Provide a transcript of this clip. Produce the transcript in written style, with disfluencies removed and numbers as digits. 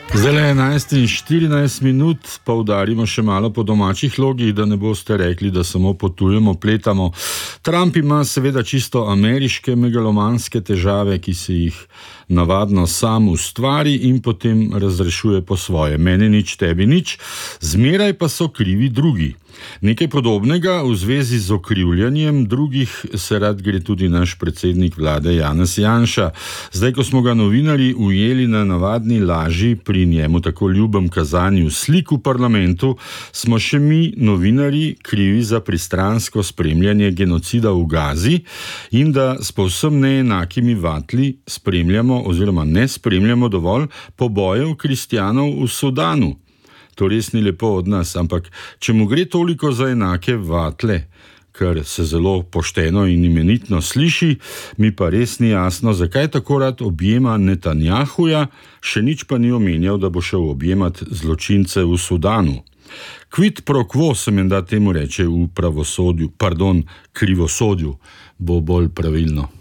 Zdaj je 11:14, pa udarimo še malo po domačih logih, da ne boste rekli, da samo potujemo, pletamo. Trump ima seveda čisto ameriške megalomanske težave, ki se jih navadno sam ustvari in potem razrešuje po svoje. Meni nič, tebi nič, zmeraj pa so krivi drugi. Nekaj podobnega v zvezi z okrivljanjem drugih se rad gre tudi naš predsednik vlade Janez Janša. Zdaj, ko smo ga novinarji ujeli na navadni laži pri njemu tako ljubem kazanju slik v parlamentu, smo še mi, novinarji, krivi za pristransko spremljanje genocida v Gazi in da s povsem neenakimi vatli spremljamo oziroma ne spremljamo dovolj pobojev kristjanov v Sudanu. To res ni lepo od nas, ampak če mu gre toliko za enake vatle, kar se zelo pošteno in imenitno sliši, mi pa res ni jasno, zakaj tako rad objema Netanjahuja, še nič pa ni omenjal, da bo šel objemat zločince v Sudanu. Quid pro quo se menda temu reče v pravosodju, krivosodju, bo bolj pravilno.